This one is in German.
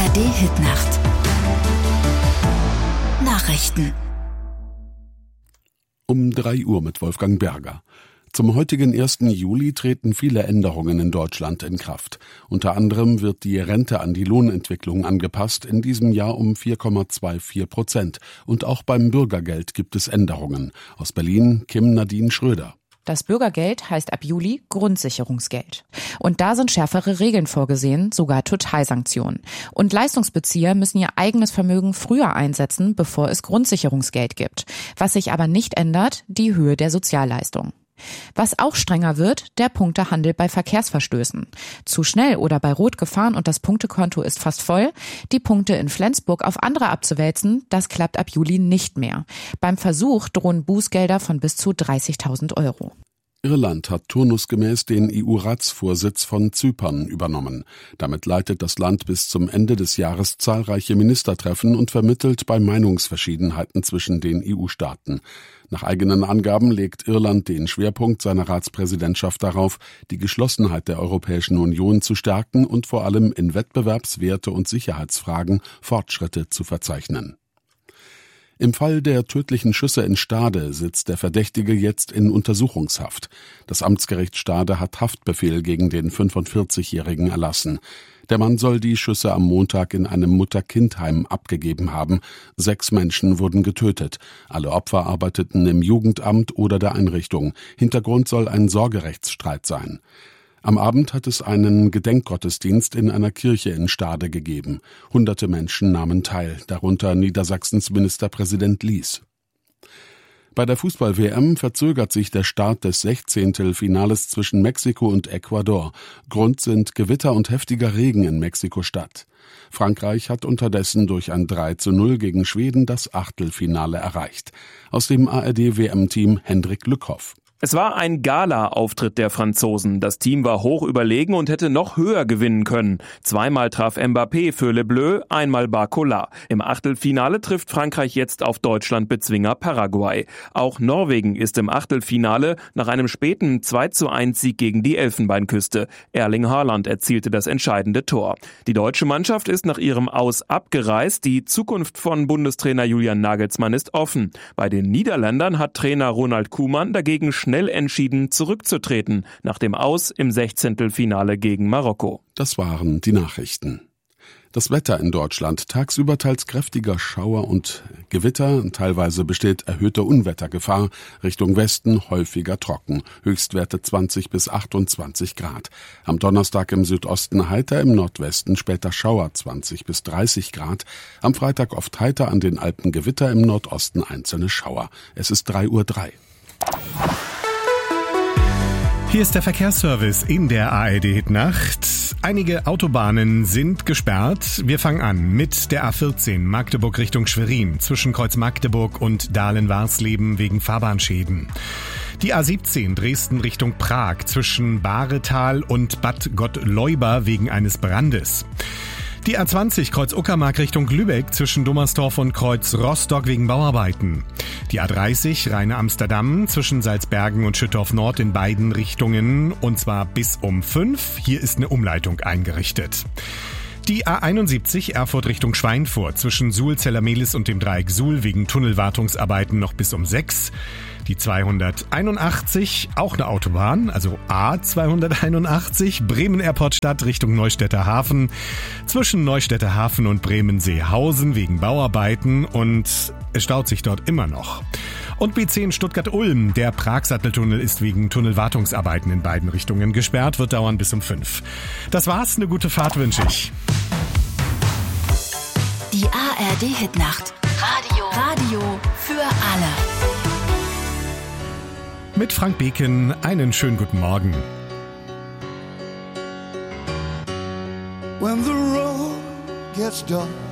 ARD-Hitnacht. Nachrichten. Um 3 Uhr mit Wolfgang Berger. Zum heutigen 1. Juli treten viele Änderungen in Deutschland in Kraft. Unter anderem wird die Rente an die Lohnentwicklung angepasst, in diesem Jahr um 4,24%. Und auch beim Bürgergeld gibt es Änderungen. Aus Berlin Kim Nadine Schröder. Das Bürgergeld heißt ab Juli Grundsicherungsgeld. Und da sind schärfere Regeln vorgesehen, sogar Totalsanktionen. Und Leistungsbezieher müssen ihr eigenes Vermögen früher einsetzen, bevor es Grundsicherungsgeld gibt. Was sich aber nicht ändert, die Höhe der Sozialleistung. Was auch strenger wird, der Punktehandel bei Verkehrsverstößen. Zu schnell oder bei Rot gefahren und das Punktekonto ist fast voll, die Punkte in Flensburg auf andere abzuwälzen, das klappt ab Juli nicht mehr. Beim Versuch drohen Bußgelder von bis zu 30.000 Euro. Irland hat turnusgemäß den EU-Ratsvorsitz von Zypern übernommen. Damit leitet das Land bis zum Ende des Jahres zahlreiche Ministertreffen und vermittelt bei Meinungsverschiedenheiten zwischen den EU-Staaten. Nach eigenen Angaben legt Irland den Schwerpunkt seiner Ratspräsidentschaft darauf, die Geschlossenheit der Europäischen Union zu stärken und vor allem in Wettbewerbs-, Werte- und Sicherheitsfragen Fortschritte zu verzeichnen. Im Fall der tödlichen Schüsse in Stade sitzt der Verdächtige jetzt in Untersuchungshaft. Das Amtsgericht Stade hat Haftbefehl gegen den 45-Jährigen erlassen. Der Mann soll die Schüsse am Montag in einem Mutter-Kind-Heim abgegeben haben. 6 Menschen wurden getötet. Alle Opfer arbeiteten im Jugendamt oder der Einrichtung. Hintergrund soll ein Sorgerechtsstreit sein. Am Abend hat es einen Gedenkgottesdienst in einer Kirche in Stade gegeben. Hunderte Menschen nahmen teil, darunter Niedersachsens Ministerpräsident Lies. Bei der Fußball-WM verzögert sich der Start des 16. Finales zwischen Mexiko und Ecuador. Grund sind Gewitter und heftiger Regen in Mexiko-Stadt. Frankreich hat unterdessen durch ein 3:0 gegen Schweden das Achtelfinale erreicht. Aus dem ARD-WM-Team Hendrik Lückhoff. Es war ein Gala-Auftritt der Franzosen. Das Team war hoch überlegen und hätte noch höher gewinnen können. 2-mal traf Mbappé für Le Bleu, 1-mal Barcola. Im Achtelfinale trifft Frankreich jetzt auf Deutschland-Bezwinger Paraguay. Auch Norwegen ist im Achtelfinale nach einem späten 2:1 Sieg gegen die Elfenbeinküste. Erling Haaland erzielte das entscheidende Tor. Die deutsche Mannschaft ist nach ihrem Aus abgereist. Die Zukunft von Bundestrainer Julian Nagelsmann ist offen. Bei den Niederländern hat Trainer Ronald Koeman dagegen schnell entschieden, zurückzutreten, nach dem Aus im 16. Finale gegen Marokko. Das waren die Nachrichten. Das Wetter in Deutschland: tagsüber teils kräftiger Schauer und Gewitter, teilweise besteht erhöhte Unwettergefahr, Richtung Westen häufiger trocken, Höchstwerte 20 bis 28 Grad. Am Donnerstag im Südosten heiter, im Nordwesten später Schauer 20 bis 30 Grad, am Freitag oft heiter, an den Alpen Gewitter, im Nordosten einzelne Schauer. Es ist 3:03 Uhr. Hier ist der Verkehrsservice in der ARD-Hitnacht. Einige Autobahnen sind gesperrt. Wir fangen an mit der A14 Magdeburg Richtung Schwerin zwischen Kreuz Magdeburg und Dahlen-Warsleben wegen Fahrbahnschäden. Die A17 Dresden Richtung Prag zwischen Bahretal und Bad Gottleuba wegen eines Brandes. Die A20 Kreuz Uckermark Richtung Lübeck zwischen Dummersdorf und Kreuz Rostock wegen Bauarbeiten. Die A30 Rheine-Amsterdam zwischen Salzbergen und Schüttorf Nord in beiden Richtungen, und zwar bis um 5. Hier ist eine Umleitung eingerichtet. Die A71 Erfurt Richtung Schweinfurt zwischen Suhl-Zellermehlis und dem Dreieck Suhl wegen Tunnelwartungsarbeiten noch bis um 6. Die 281, auch eine Autobahn, also A281, Bremen-Airport-Stadt Richtung Neustädter Hafen, zwischen Neustädter Hafen und Bremen-Seehausen wegen Bauarbeiten, und es staut sich dort immer noch. Und B10 Stuttgart-Ulm, der Pragsatteltunnel ist wegen Tunnelwartungsarbeiten in beiden Richtungen gesperrt, wird dauern bis um 5. Das war's, eine gute Fahrt wünsche ich. Die ARD-Hitnacht. Radio für alle. Mit Frank Beken einen schönen guten Morgen. When the road gets dark